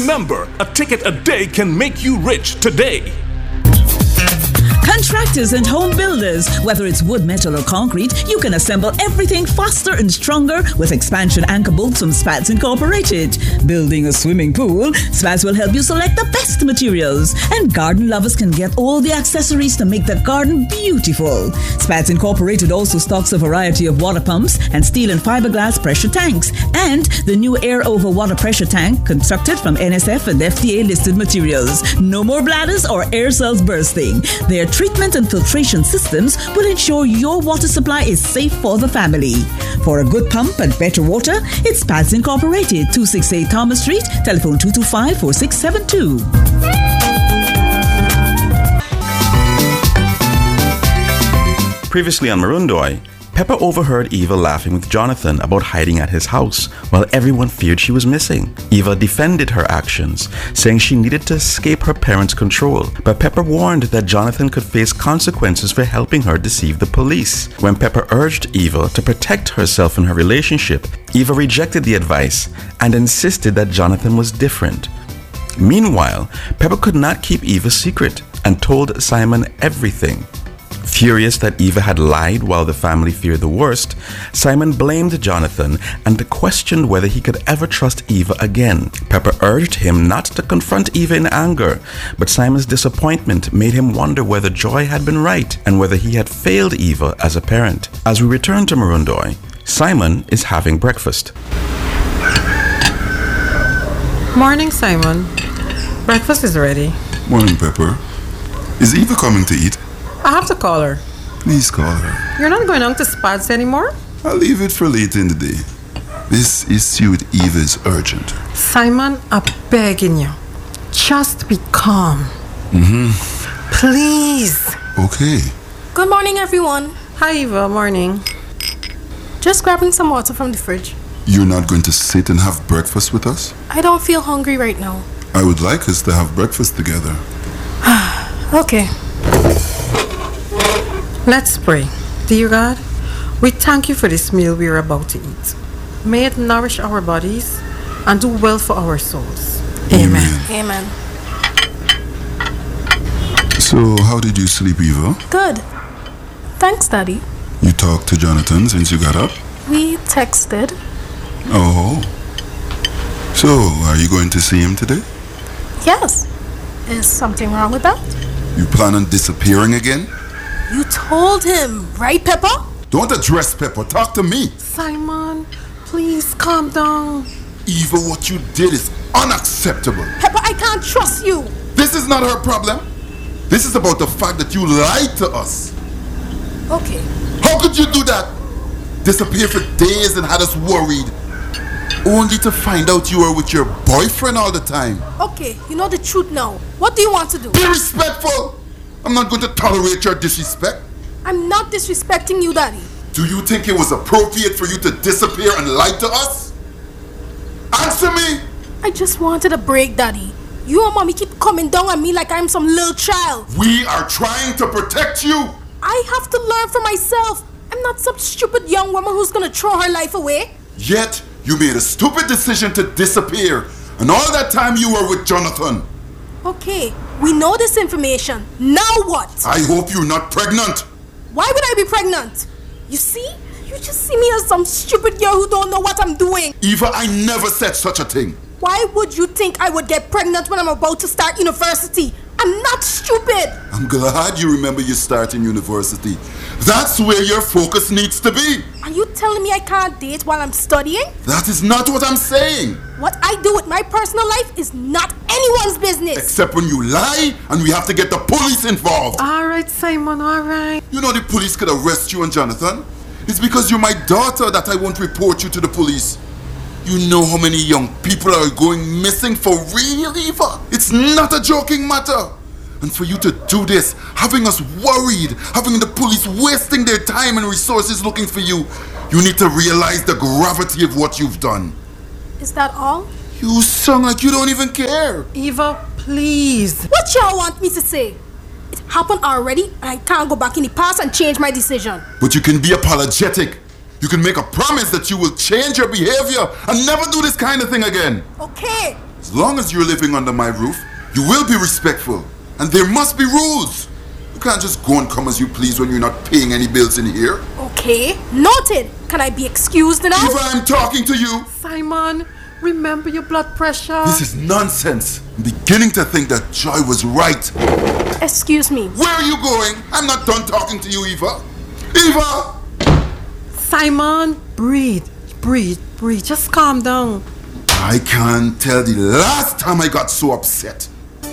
Remember, a ticket a day can make you rich today. Contractors and home builders, whether it's wood, metal, or concrete, you can assemble everything faster and stronger with expansion anchor bolts from Spats Incorporated. Building a swimming pool, Spats will help you select the best materials. And garden lovers can get all the accessories to make the garden beautiful. Spats Incorporated also stocks a variety of water pumps and steel and fiberglass pressure tanks. And the new air over water pressure tank constructed from NSF and FDA listed materials. No more bladders or air cells bursting. Their treatment and filtration systems will ensure your water supply is safe for the family. For a good pump and better water, it's Spats Incorporated, 268 Thomas Street, telephone 225-4672. Previously on Marundoy, Pepper overheard Eva laughing with Jonathan about hiding at his house while everyone feared she was missing. Eva defended her actions, saying she needed to escape her parents' control, but Pepper warned that Jonathan could face consequences for helping her deceive the police. When Pepper urged Eva to protect herself in her relationship, Eva rejected the advice and insisted that Jonathan was different. Meanwhile, Pepper could not keep Eva's secret and told Simon everything. Furious that Eva had lied while the family feared the worst, Simon blamed Jonathan and questioned whether he could ever trust Eva again. Pepper urged him not to confront Eva in anger, but Simon's disappointment made him wonder whether Joy had been right and whether he had failed Eva as a parent. As we return to Marundoy, Simon is having breakfast. Morning, Simon. Breakfast is ready. Morning, Pepper. Is Eva coming to eat? I have to call her. Please call her. You're not going on to Spats anymore? I'll leave it for later in the day. This issue with Eva is urgent. Simon, I'm begging you. Just be calm. Please. Okay. Good morning, everyone. Hi, Eva. Morning. Just grabbing some water from the fridge. You're not going to sit and have breakfast with us? I don't feel hungry right now. I would like us to have breakfast together. Okay. Let's pray. Dear God, we thank you for this meal we are about to eat. May it nourish our bodies and do well for our souls. Amen. Amen. So, how did you sleep, Eva? Good. Thanks, Daddy. You talked to Jonathan since you got up? We texted. Oh. So, are you going to see him today? Yes. Is something wrong with that? You plan on disappearing again? You told him, right, Pepper? Don't address Pepper. Talk to me. Simon, please calm down. Eva, what you did is unacceptable. Pepper, I can't trust you. This is not her problem. This is about the fact that you lied to us. Okay. How could you do that? Disappear for days and had us worried. Only to find out you were with your boyfriend all the time. Okay, you know the truth now. What do you want to do? Be respectful. I'm not going to tolerate your disrespect. I'm not disrespecting you, Daddy. Do you think it was appropriate for you to disappear and lie to us? Answer me! I just wanted a break, Daddy. You and Mommy keep coming down on me like I'm some little child. We are trying to protect you. I have to learn for myself. I'm not some stupid young woman who's gonna throw her life away. Yet, you made a stupid decision to disappear. And all that time you were with Jonathan. Okay, we know this information. Now what? I hope you're not pregnant. Why would I be pregnant? You see? You just see me as some stupid girl who don't know what I'm doing. Eva, I never said such a thing. Why would you think I would get pregnant when I'm about to start university? I'm not stupid. I'm glad you remember you starting university. That's where your focus needs to be. Are you telling me I can't date while I'm studying? That is not what I'm saying. What I do with my personal life is not anyone's business. Except when you lie and we have to get the police involved. All right, Simon, all right. You know the police could arrest you and Jonathan. It's because you're my daughter that I won't report you to the police. You know how many young people are going missing for real, Eva? It's not a joking matter. And for you to do this, having us worried, having the police wasting their time and resources looking for you, you need to realize the gravity of what you've done. Is that all? You sound like you don't even care. Eva, please. What y'all want me to say? It happened already and I can't go back in the past and change my decision. But you can be apologetic. You can make a promise that you will change your behavior and never do this kind of thing again. Okay, As long as you're living under my roof, you will be respectful. And there must be rules. You can't just go and come as you please when you're not paying any bills in here. Okay, noted. Can I be excused now? Eva, I'm talking to you. Simon, remember your blood pressure. This is nonsense. I'm beginning to think that Joy was right. Excuse me. Where are you going? I'm not done talking to you, Eva. Eva! Simon, breathe. Just calm down. I can't tell the last time I got so upset.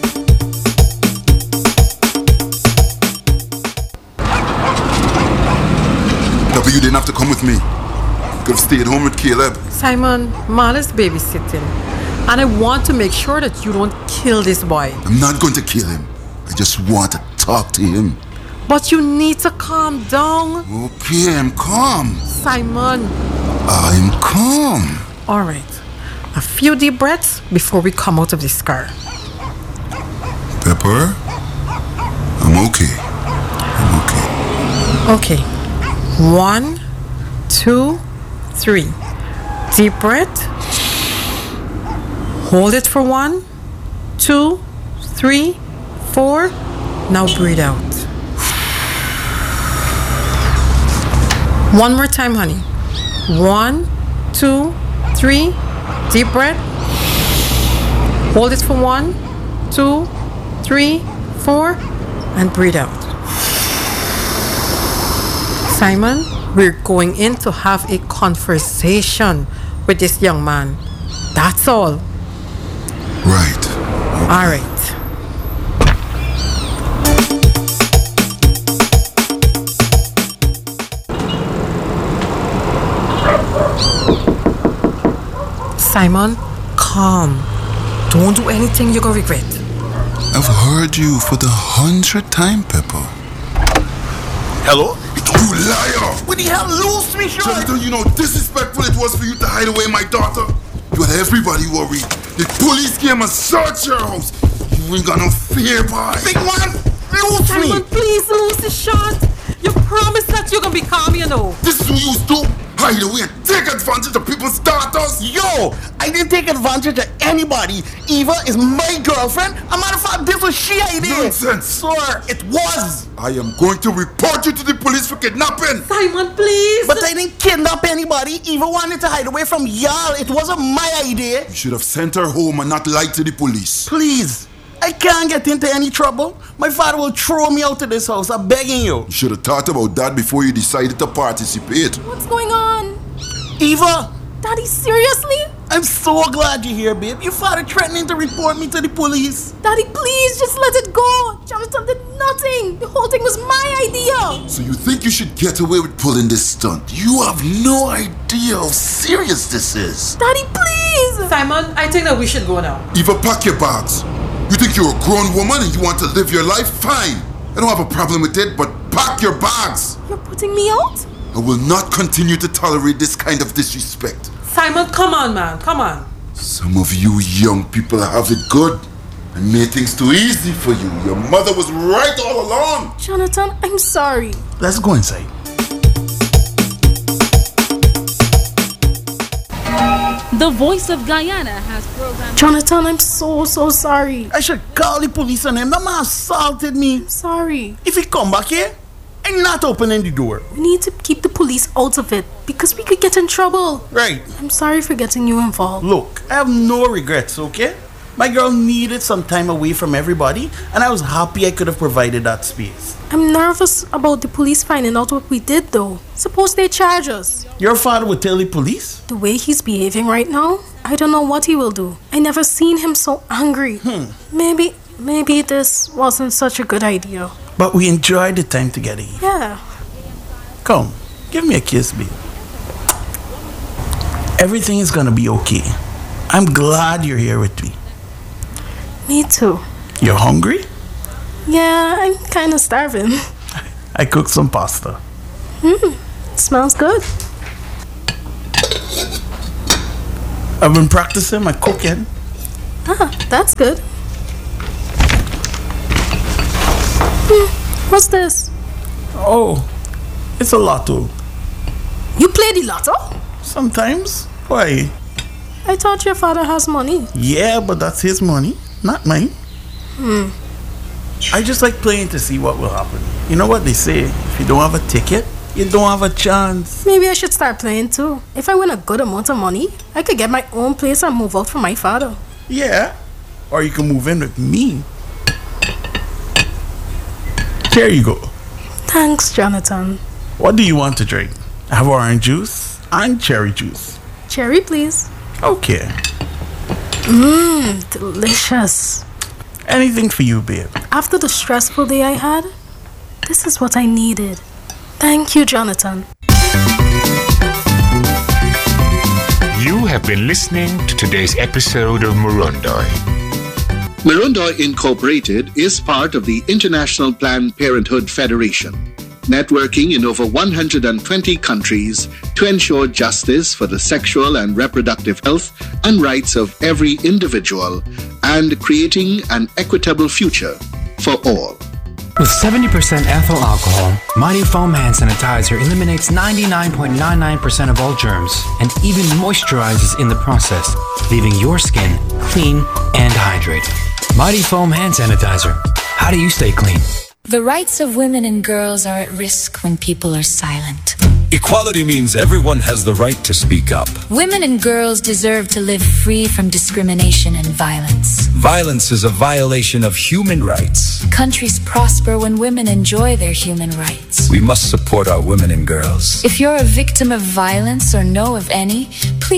You didn't have to come with me. You could have stayed home with Caleb. Simon, Marla's babysitting. And I want to make sure that you don't kill this boy. I'm not going to kill him. I just want to talk to him. But you need to calm down. Okay, I'm calm. Simon. I'm calm. All right. A few deep breaths before we come out of this car. Pepper, I'm okay. Okay. 1, 2, 3. Deep breath. Hold it for 1, 2, 3, 4. Now breathe out. One more time, honey. 1, 2, 3. Deep breath. Hold it for 1, 2, 3, 4. And breathe out. Simon, we're going in to have a conversation with this young man. That's all. Right. All right. Simon, calm. Don't do anything you're gonna regret. I've heard you for the 100th time, Pepper. Hello? You liar! What the hell? Lose me, sure. Jonathan, you know how disrespectful it was for you to hide away my daughter? You had everybody worried. The police came and searched your house. You ain't got no fear, boy. Big one, lose Simon, me. please lose the shot. You promised that you're gonna be calm, you know. This is what you used to hide away and take advantage of people's daughters. Yo, I didn't take advantage of anybody. Eva is my girlfriend. A matter of fact, this was she idea. Nonsense. Sir, it was. I am going to report you to the police for kidnapping. Simon, please. But I didn't kidnap anybody. Eva wanted to hide away from y'all. It wasn't my idea. You should have sent her home and not lied to the police. Please, I can't get into any trouble. My father will throw me out of this house. I'm begging you. You should have thought about that before you decided to participate. What's going on? Eva, Daddy, seriously? I'm so glad you're here, babe. Your father threatening to report me to the police. Daddy, please, just let it go. Jonathan did nothing. The whole thing was my idea. So you think you should get away with pulling this stunt? You have no idea how serious this is. Daddy, please. Simon, I think that we should go now. Eva, pack your bags. You think you're a grown woman and you want to live your life? Fine. I don't have a problem with it, but pack your bags. You're putting me out? I will not continue to tolerate this kind of disrespect. Simon, come on, man. Come on. Some of you young people have it good and made things too easy for you. Your mother was right all along. Jonathan, I'm sorry. Let's go inside. The Voice of Guyana has programmed. Jonathan, I'm so sorry. I should call the police on him. That man assaulted me. Sorry. If he come back here, I'm not opening the door. We need to keep the police out of it because we could get in trouble. Right. I'm sorry for getting you involved. Look, I have no regrets, okay? My girl needed some time away from everybody, and I was happy I could have provided that space. I'm nervous about the police finding out what we did, though. Suppose they charge us. Your father would tell the police? The way he's behaving right now, I don't know what he will do. I never seen him so angry. Maybe this wasn't such a good idea. But we enjoyed the time together here. Yeah. Come, give me a kiss, babe. Everything is gonna be okay. I'm glad you're here with me. Me too. You're hungry? Yeah, I'm kind of starving. I cooked some pasta. Smells good. I've been practicing my cooking. That's good. What's this? Oh, it's a lotto. You play the lotto? Sometimes. Why? I thought your father has money. Yeah, but that's his money, not mine. I just like playing to see what will happen. You know what they say, if you don't have a ticket, you don't have a chance. Maybe I should start playing too. If I win a good amount of money, I could get my own place and move out from my father. Yeah, or you can move in with me. Here you go. Thanks, Jonathan. What do you want to drink? I have orange juice and cherry juice. Cherry, please. Okay. Delicious. Anything for you, babe. After the stressful day I had, this is what I needed. Thank you, Jonathan. You have been listening to today's episode of Murundoy. Murundoy Incorporated is part of the International Planned Parenthood Federation, networking in over 120 countries to ensure justice for the sexual and reproductive health and rights of every individual and creating an equitable future for all. With 70% ethyl alcohol, Mighty Foam Hand Sanitizer eliminates 99.99% of all germs and even moisturizes in the process, leaving your skin clean and hydrated. Mighty Foam Hand Sanitizer. How do you stay clean? The rights of women and girls are at risk when people are silent. Equality means everyone has the right to speak up. Women and girls deserve to live free from discrimination and violence. Violence is a violation of human rights. Countries prosper when women enjoy their human rights. We must support our women and girls. If you're a victim of violence or know of any, please